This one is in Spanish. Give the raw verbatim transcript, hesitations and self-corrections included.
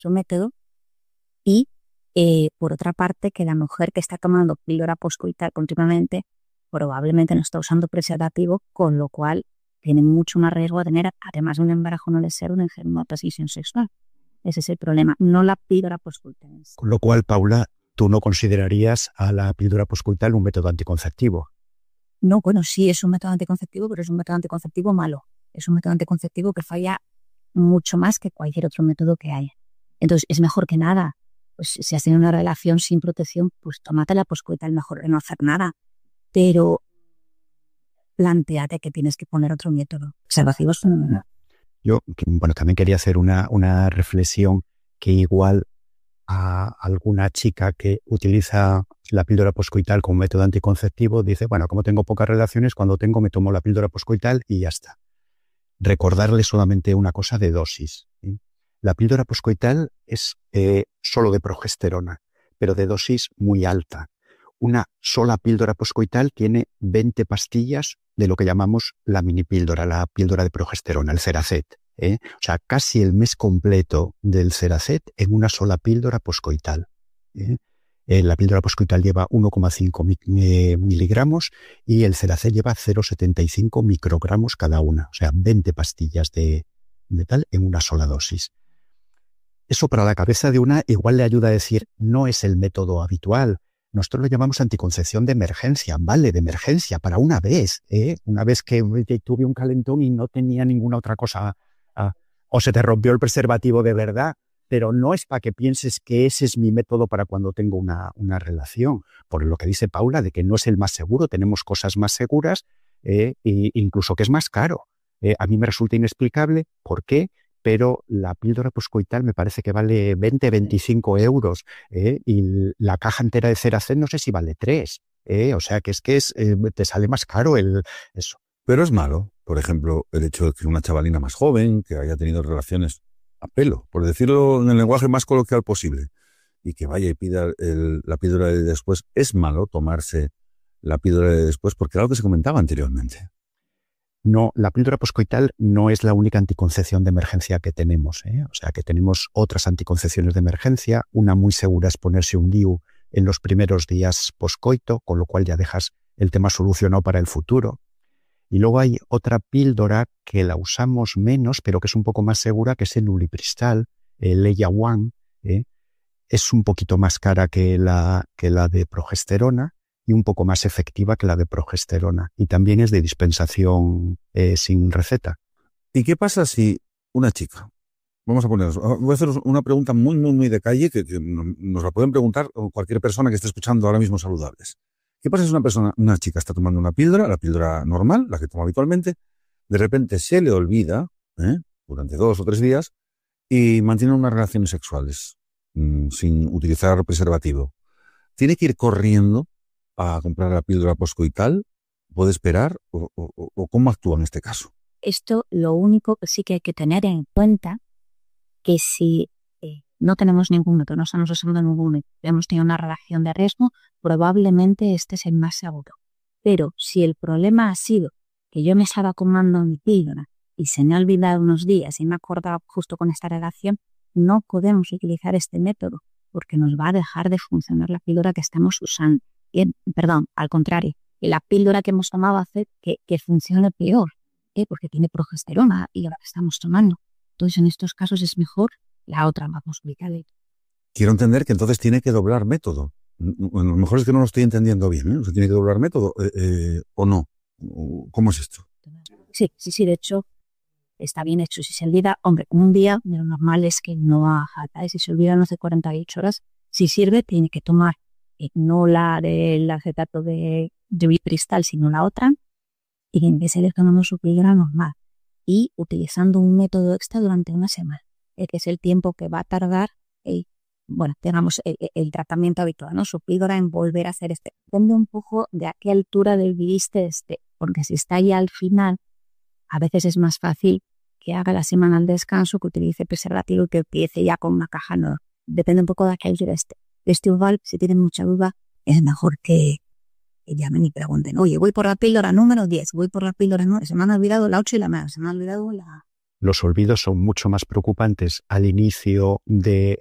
su método. Y eh, por otra parte, que la mujer que está tomando píldora poscoital continuamente probablemente no está usando preservativo, con lo cual tiene mucho más riesgo de tener, además de un embarazo no deseado, una enfermedad de transmisión sexual. Ese es el problema, no la píldora poscoital. Con lo cual, Paula, ¿tú no considerarías a la píldora poscoital un método anticonceptivo? No, bueno, sí es un método anticonceptivo, pero es un método anticonceptivo malo. Es un método anticonceptivo que falla mucho más que cualquier otro método que haya. Entonces, es mejor que nada. Pues si has tenido una relación sin protección, pues tómate la poscoital, mejor que no hacer nada. Pero plantéate que tienes que poner otro método. Preservativos no. Yo, bueno, también quería hacer una, una reflexión que igual a alguna chica que utiliza la píldora poscoital como método anticonceptivo dice, bueno, como tengo pocas relaciones, cuando tengo me tomo la píldora poscoital y ya está. Recordarle solamente una cosa de dosis, ¿sí? La píldora poscoital es eh, solo de progesterona, pero de dosis muy alta. Una sola píldora poscoital tiene veinte pastillas de lo que llamamos la mini píldora, la píldora de progesterona, el Cerazet. ¿eh? O sea, casi el mes completo del Cerazet en una sola píldora poscoital. ¿eh? Eh, la píldora poscoital lleva uno coma cinco eh, miligramos y el Cerazet lleva cero coma setenta y cinco microgramos cada una. O sea, veinte pastillas de, de tal en una sola dosis. Eso para la cabeza de una igual le ayuda a decir, no es el método habitual. Nosotros lo llamamos anticoncepción de emergencia, vale, de emergencia, para una vez, ¿eh? Una vez que tuve un calentón y no tenía ninguna otra cosa, ah, o se te rompió el preservativo de verdad, pero no es para que pienses que ese es mi método para cuando tengo una, una relación. Por lo que dice Paula, de que no es el más seguro, tenemos cosas más seguras, eh, e incluso que es más caro. Eh, a mí me resulta inexplicable por qué, pero la píldora poscoital me parece que vale veinte, veinticinco euros, ¿eh? Y la caja entera de Cerazet no sé si vale tres, ¿eh? O sea que es que es, eh, te sale más caro el eso. Pero es malo, por ejemplo, el hecho de que una chavalina más joven, que haya tenido relaciones a pelo, por decirlo en el lenguaje más coloquial posible, y que vaya y pida el, la píldora de después, es malo tomarse la píldora de después, porque era lo que se comentaba anteriormente. No, la píldora poscoital no es la única anticoncepción de emergencia que tenemos, ¿eh? O sea que tenemos otras anticoncepciones de emergencia. Una muy segura es ponerse un D I U en los primeros días poscoito, con lo cual ya dejas el tema solucionado para el futuro. Y luego hay otra píldora que la usamos menos, pero que es un poco más segura, que es el ulipristal, el Leia One, ¿eh? Es un poquito más cara que la, que la de progesterona y un poco más efectiva que la de progesterona. Y también es de dispensación eh, sin receta. ¿Y qué pasa si una chica, vamos a poner, voy a hacer una pregunta muy, muy, muy de calle, que, que nos la pueden preguntar cualquier persona que esté escuchando ahora mismo Saludables. ¿Qué pasa si una persona, una chica está tomando una píldora, la píldora normal, la que toma habitualmente, de repente se le olvida, ¿eh? durante dos o tres días, y mantiene unas relaciones sexuales mmm, sin utilizar preservativo? ¿Tiene que ir corriendo a comprar la píldora poscoital? ¿Puede esperar? ¿O, o, o cómo actúa en este caso? Esto lo único que sí que hay que tener en cuenta, que si eh, no tenemos ningún método, no estamos usando ningún método, hemos tenido una relación de riesgo, probablemente este es el más seguro. Pero si el problema ha sido que yo me estaba tomando mi píldora y se me ha olvidado unos días y me he acordado justo con esta relación, no podemos utilizar este método porque nos va a dejar de funcionar la píldora que estamos usando. Y, perdón, al contrario, la píldora que hemos tomado hace que, que funcione peor, ¿eh? Porque tiene progesterona y la que estamos tomando. Entonces, en estos casos es mejor la otra, la poscoital. Quiero entender que entonces tiene que doblar método. A lo mejor es que no lo estoy entendiendo bien, ¿eh? O sea, ¿tiene que doblar método eh, eh, o no? ¿Cómo es esto? Sí, sí, sí, de hecho, está bien hecho. Si se olvida, hombre, un día, lo normal es que no haga falta. Si se olvida, no hace cuarenta y ocho horas, si sirve, tiene que tomar eh, no la del acetato de, de ulipristal, sino la otra, y en vez de ir tomando su píldora normal y utilizando un método extra durante una semana, eh, que es el tiempo que va a tardar eh, bueno, digamos, el, el tratamiento habitual, ¿no? Su píldora en volver a hacer este. Depende un poco de a qué altura del viviste esté, porque si está ya al final, a veces es más fácil que haga la semana al descanso, que utilice preservativo y que empiece ya con una caja nueva. Depende un poco de a qué altura esté. Este igual, si tienen mucha duda, es mejor que, que llamen y pregunten, oye, voy por la píldora número diez, voy por la píldora nueve, se me han olvidado la ocho y la nueve, se me ha olvidado la, los olvidos son mucho más preocupantes al inicio de